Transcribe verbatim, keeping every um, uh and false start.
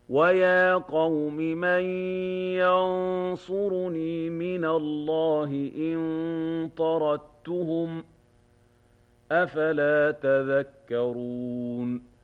وَيَا قَوْمِ مَن يَنصُرُنِي مِنَ اللَّهِ إِن طَرَدتُّهُمْ ۚ أَفَلَا تَذَكَّرُونَ